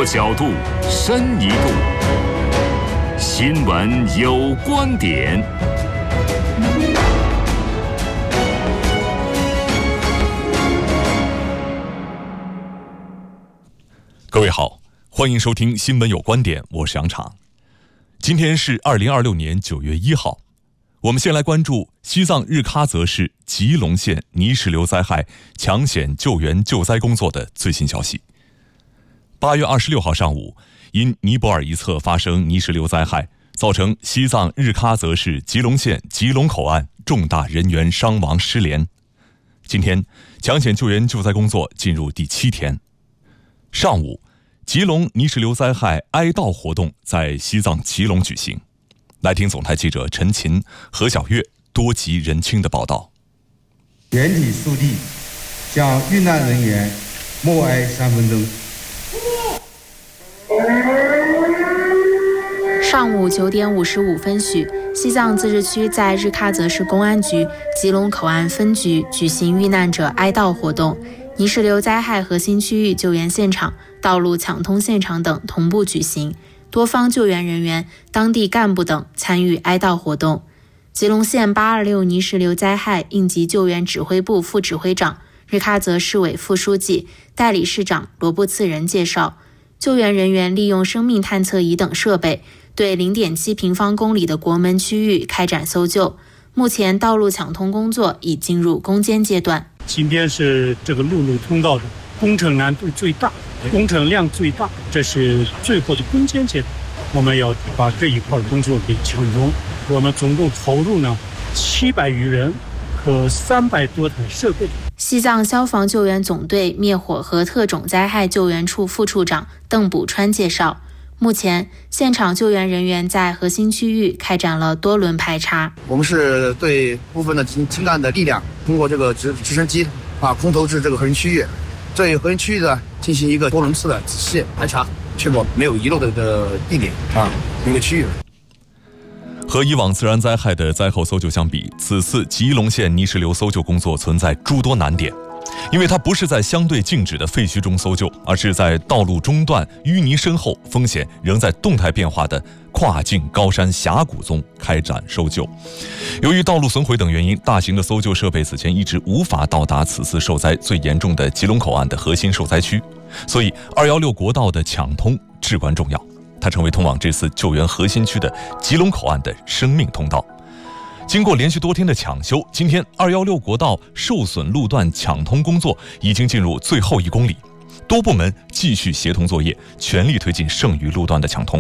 多角度，深一度。新闻有观点。 各位好，欢迎收听新闻有观点，我是杨昶。今天是2026年9月1号，我们先来关注西藏日喀则市吉隆县泥石流灾害抢险救援救灾工作的最新消息。8月26号上午，因尼泊尔一侧发生泥石流灾害，造成西藏日喀则市吉隆县吉隆口岸重大人员伤亡失联。今天，抢险救援救灾工作进入第7天。上午，吉隆泥石流灾害哀悼活动在西藏吉隆举行。来听总台记者陈琴、何小月多集人清的报道。 原体肃地，向遇难人员默哀3分钟。 上午9点55分许，西藏自治区在日喀则市公安局吉隆口岸分局举行遇难者哀悼活动。泥石流灾害核心区域救援现场、道路抢通现场等同步举行，多方救援人员、当地干部等参与哀悼活动。吉隆县826泥石流灾害应急救援指挥部副指挥长、日喀则市委副书记、代理市长罗布次仁介绍，救援人员利用生命探测仪等设备，对0.7平方公里的国门区域开展搜救。目前道路抢通工作已进入攻坚阶段。 今天是这个陆路通道的工程难度最大、工程量最大，这是最后的攻坚阶段，我们要把这一块工作给抢通。我们总共投入呢700余人和300多台设备。 西藏消防救援总队灭火和特种灾害救援处副处长邓补川介绍，目前现场救援人员在核心区域开展了多轮排查。 我们是对部分的氢弹的力量，通过这个直升机空投至这个核心区域，对核心区域呢进行一个多轮次的仔细排查，确保没有遗漏的地点一个区域。 和以往自然灾害的灾后搜救相比，此次吉隆县泥石流搜救工作存在诸多难点，因为它不是在相对静止的废墟中搜救，而是在道路中段、淤泥深厚、风险仍在动态变化的跨境高山峡谷中开展搜救。由于道路损毁等原因，大型的搜救设备此前一直无法到达此次受灾最严重的吉隆口岸的核心受灾区，所以216国道的抢通至关重要，它成为通往这次救援核心区的吉隆口岸的生命通道。经过连续多天的抢修，今天216国道受损路段抢通工作已经进入最后1公里，多部门继续协同作业，全力推进剩余路段的抢通。